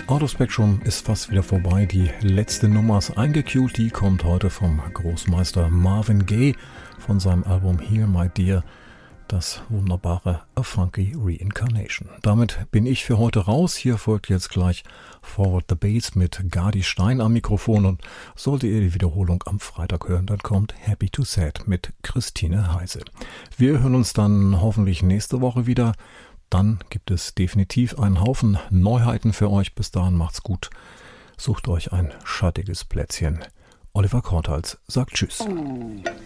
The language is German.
Out of Spectrum ist fast wieder vorbei. Die letzte Nummer ist eingecued. Die kommt heute vom Großmeister Marvin Gaye von seinem Album Here My Dear. Das wunderbare A Funky Reincarnation. Damit bin ich für heute raus. Hier folgt jetzt gleich Forward the Bass mit Gardi Stein am Mikrofon. Und solltet ihr die Wiederholung am Freitag hören, dann kommt Happy to Sad mit Christine Heise. Wir hören uns dann hoffentlich nächste Woche wieder. Dann gibt es definitiv einen Haufen Neuheiten für euch. Bis dahin macht's gut. Sucht euch ein schattiges Plätzchen. Oliver Korthals sagt Tschüss.